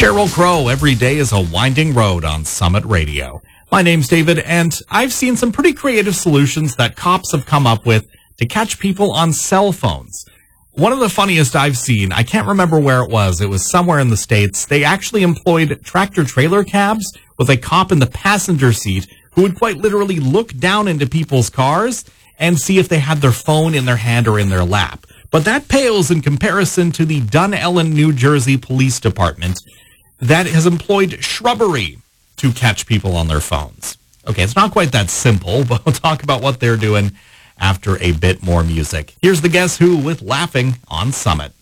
Sheryl Crow, every day is a winding road on Summit Radio. My name's David, and I've seen some pretty creative solutions that cops have come up with to catch people on cell phones. One of the funniest I've seen, I can't remember where it was somewhere in the States. They actually employed tractor-trailer cabs with a cop in the passenger seat who would quite literally look down into people's cars and see if they had their phone in their hand or in their lap. But that pales in comparison to the Dunellen, New Jersey Police Department that has employed shrubbery to catch people on their phones. Okay, it's not quite that simple, but we'll talk about what they're doing after a bit more music. Here's the Guess Who with Laughing on Summit.